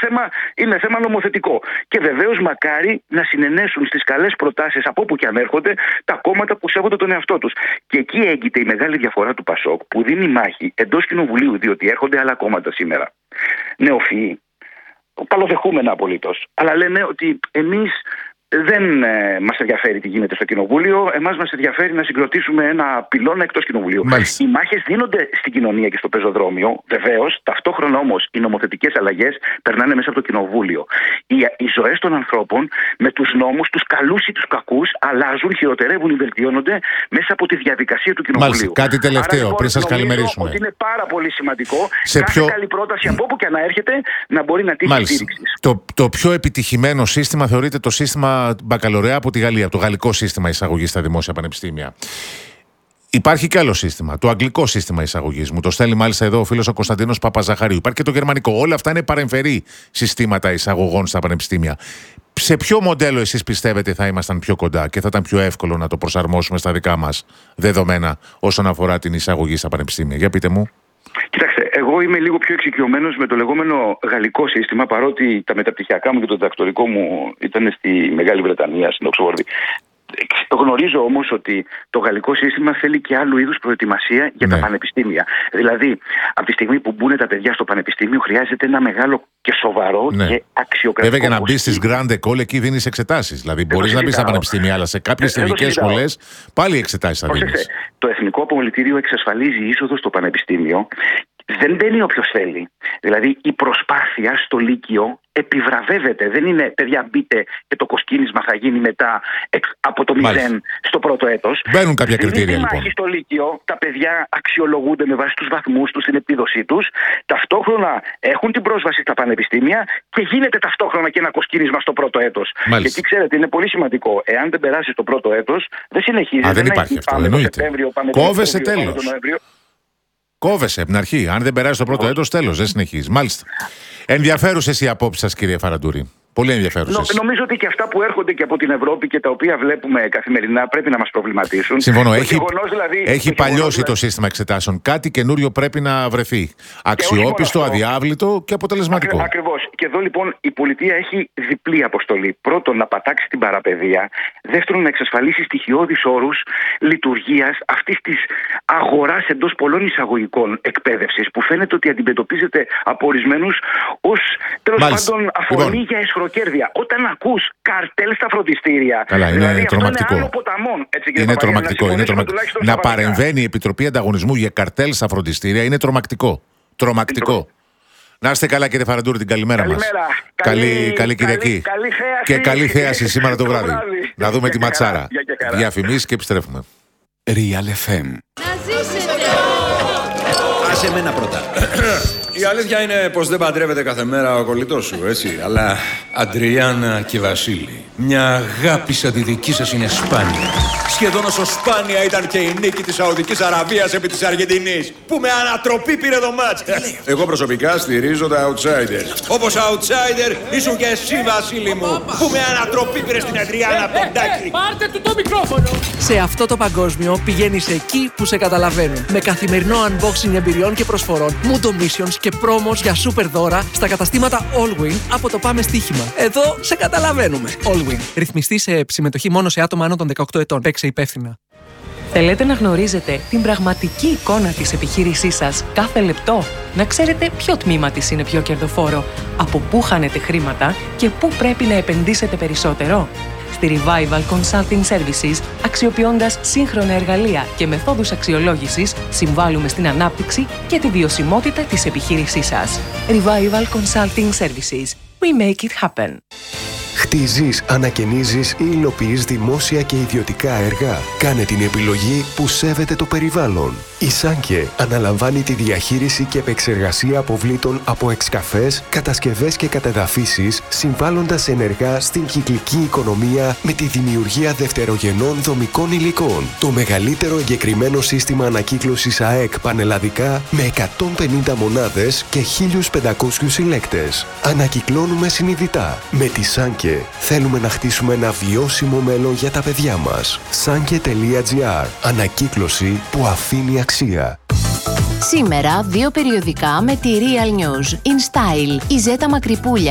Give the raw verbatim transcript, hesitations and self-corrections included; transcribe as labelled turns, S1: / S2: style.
S1: θέμα, είναι θέμα νομοθετικό. Και βεβαίως μακάρι να συνενέσουν στις καλές προτάσεις από όπου και αν έρχονται τα κόμματα που σέβονται τον εαυτό τους. Και εκεί έγκυται η μεγάλη διαφορά του Πασόκ, που δίνει μάχη εντός κοινοβουλίου, διότι έρχονται άλλα κόμματα σήμερα. Νεοφυοί, καλοδεχούμενα απολύτως, αλλά λένε ότι εμείς δεν ε, μας ενδιαφέρει τι γίνεται στο κοινοβούλιο, εμάς μας ενδιαφέρει να συγκροτήσουμε ένα πυλώνα εκτός κοινοβουλίου.
S2: Μάλιστα.
S1: Οι μάχες δίνονται στην κοινωνία και στο πεζοδρόμιο, βεβαίως, ταυτόχρονα όμως οι νομοθετικές αλλαγές περνάνε μέσα από το κοινοβούλιο. Οι, οι ζωές των ανθρώπων με τους νόμους, τους καλούς ή τους κακούς, αλλάζουν, χειροτερεύουν ή βελτιώνονται μέσα από τη διαδικασία του κοινοβουλίου.
S2: Μάλιστα. Κάτι τελευταίο,
S1: Άρα, λοιπόν,
S2: πριν σας καλημερίσουμε.
S1: Ότι είναι πάρα πολύ σημαντικό
S2: σε
S1: κάθε
S2: ποιο...
S1: καλή πρόταση από όπου και να έρχεται να μπορεί να τύχει στήριξη.
S2: Το, το πιο επιτυχημένο σύστημα θεωρείται το σύστημα μπακαλωρεά από τη Γαλλία, το γαλλικό σύστημα εισαγωγής στα δημόσια πανεπιστήμια. Υπάρχει και άλλο σύστημα, το αγγλικό σύστημα εισαγωγής. Μου το στέλνει μάλιστα εδώ ο φίλος ο Κωνσταντίνος Παπαζαχαρίου. Υπάρχει και το γερμανικό. Όλα αυτά είναι παρεμφερή συστήματα εισαγωγών στα πανεπιστήμια. Σε ποιο μοντέλο εσείς πιστεύετε θα ήμασταν πιο κοντά και θα ήταν πιο εύκολο να το προσαρμόσουμε στα δικά μας δεδομένα όσον αφορά την εισαγωγή στα πανεπιστήμια? Για πείτε μου.
S1: Κοιτάξτε, εγώ είμαι λίγο πιο εξοικειωμένος με το λεγόμενο γαλλικό σύστημα, παρότι τα μεταπτυχιακά μου και το διδακτορικό μου ήταν στη Μεγάλη Βρετανία, στην Οξφόρδη. Γνωρίζω όμως ότι το γαλλικό σύστημα θέλει και άλλου είδους προετοιμασία για ναι. τα πανεπιστήμια. Δηλαδή, από τη στιγμή που μπουν τα παιδιά στο πανεπιστήμιο, χρειάζεται ένα μεγάλο και σοβαρό ναι. και αξιοκρατικό.
S2: Βέβαια, για να μπει στις Grande École, εκεί δίνεις εξετάσεις. Δηλαδή, μπορείς να μπει στα πανεπιστήμια, αλλά σε κάποιες ειδικές σχολές πάλι εξετάσεις θα δίνεις.
S1: Το Εθνικό Απομελητήριο εξασφαλίζει είσοδο στο πανεπιστήμιο. Δεν μπαίνει όποιος θέλει. Δηλαδή η προσπάθεια στο Λύκειο επιβραβεύεται. Δεν είναι παιδιά μπείτε και το κοσκίνισμα θα γίνει μετά από το μηδέν στο πρώτο έτος.
S2: Μπαίνουν κάποια κριτήρια λοιπόν.
S1: Μάχη στο Λύκειο, τα παιδιά αξιολογούνται με βάση τους βαθμούς τους, την επίδοσή τους. Ταυτόχρονα έχουν την πρόσβαση στα πανεπιστήμια και γίνεται ταυτόχρονα και ένα κοσκίνισμα στο πρώτο έτος.
S2: Μάλιστα.
S1: Γιατί ξέρετε, είναι πολύ σημαντικό. Εάν δεν περάσει το πρώτο έτος, δεν συνεχίζει.
S2: Α, δεν υπάρχει αυτό. Εννοείται. Κόβεσαι τέλος. Κόβεσαι από την αρχή. Αν δεν περάσει το πρώτο έτος, τέλος, δεν συνεχίζει. Μάλιστα. Ενδιαφέρουσες οι απόψεις σας, κύριε Φαραντούρη. Πολύ ενδιαφέρουσες.
S1: Νο, νομίζω ότι και αυτά που έρχονται και από την Ευρώπη και τα οποία βλέπουμε καθημερινά πρέπει να μας προβληματίσουν.
S2: Συμφωνώ. Έχει,
S1: δηλαδή,
S2: έχει
S1: το
S2: παλιώσει
S1: δηλαδή...
S2: το σύστημα εξετάσεων. Κάτι καινούριο πρέπει να βρεθεί. Αξιόπιστο, αδιάβλητο και αποτελεσματικό.
S1: Ακρι, ακριβώς. Και εδώ λοιπόν η πολιτεία έχει διπλή αποστολή. Πρώτον, να πατάξει την παραπαιδεία. Δεύτερον, να εξασφαλίσει στοιχειώδεις όρους λειτουργίας αυτής της αγοράς εντός πολλών εισαγωγικών εκπαίδευσης που φαίνεται ότι αντιμετωπίζεται από ορισμένους ως τέλος πάντων αφορμή λοιπόν. για εσχροκέρδεια. Όταν ακούς καρτέλ στα φροντιστήρια.
S2: Καλά, είναι
S1: δηλαδή
S2: τρομακτικό.
S1: Αυτό είναι άλλο ποταμών, έτσι,
S2: είναι τρομακτικό. Να, είναι τρομακτικό. να παρεμβαίνει η Επιτροπή Ανταγωνισμού για καρτέλ στα φροντιστήρια είναι τρομακτικό. Τρομακτικό. Είναι Να είστε καλά, κύριε Φαραντούρη, την καλημέρα μας. Καλή, καλή, καλή Κυριακή.
S1: Καλή, καλή θέαση.
S2: Και καλή θέαση σήμερα το βράδυ.
S1: βράδυ.
S2: Να δούμε τη ματσάρα.
S1: Διαφημίσεις
S2: και επιστρέφουμε.
S3: Real εφ εμ.
S4: Να ζήσετε!
S5: Άσε εμένα πρώτα. Η αλήθεια είναι πως δεν παντρεύεται κάθε μέρα ο κολλητός σου, έτσι. Αλλά Αντριάννα και Βασίλη, μια αγάπη σαν τη δική σας είναι σπάνια. Σχεδόν όσο σπάνια ήταν και η νίκη της Σαουδικής Αραβίας επί της Αργεντινής, που με ανατροπή πήρε το μάτς. Εγώ προσωπικά στηρίζω τα outsiders. Όπως outsider ήσουν και εσύ, Βασίλη μου, που με ανατροπή πήρε στην Αντριάννα τον τάκι.
S4: Πάρτε του το μικρόφωνο!
S6: Σε αυτό το παγκόσμιο πηγαίνεις εκεί που σε καταλαβαίνουν. Με καθημερινό unboxing εμπειριών και προσφορών, Mundo Missions και πρόμος για super δώρα στα καταστήματα Allwin από το Πάμε Στοίχημα. Εδώ σε καταλαβαίνουμε. Allwin. Ρυθμιστή σε συμμετοχή μόνο σε άτομα άνω των δεκαοκτώ ετών. Παίξε υπεύθυνα.
S7: Θέλετε να γνωρίζετε την πραγματική εικόνα της επιχείρησής σας κάθε λεπτό? Να ξέρετε ποιο τμήμα της είναι πιο κερδοφόρο, από πού χάνετε χρήματα και πού πρέπει να επενδύσετε περισσότερο? Στη Revival Consulting Services, αξιοποιώντας σύγχρονα εργαλεία και μεθόδους αξιολόγησης, συμβάλλουμε στην ανάπτυξη και τη βιωσιμότητα της επιχείρησής σας. Revival Consulting Services. We make it happen.
S3: Χτίζεις, ανακαινίζεις ή υλοποιείς δημόσια και ιδιωτικά έργα. Κάνε την επιλογή που σέβεται το περιβάλλον. Η Σάνκε αναλαμβάνει τη διαχείριση και επεξεργασία αποβλήτων από εξκαφές, κατασκευές και κατεδαφίσεις, συμβάλλοντας ενεργά στην κυκλική οικονομία με τη δημιουργία δευτερογενών δομικών υλικών. Το μεγαλύτερο εγκεκριμένο σύστημα ανακύκλωσης ΑΕΚ πανελλαδικά με εκατόν πενήντα μονάδες και χίλιους πεντακόσιους συλλέκτες. Ανακυκλώνουμε συνειδητά. Με τη Σάνκε θέλουμε να χτίσουμε ένα βιώσιμο μέλλον για τα παιδιά μας. Sanke τελεία τζι άρ. Ανακύκλωση που αφήνει αξία.
S8: Σήμερα δύο περιοδικά με τη Real News. In Style. Η Ζέτα Μακρυπούλια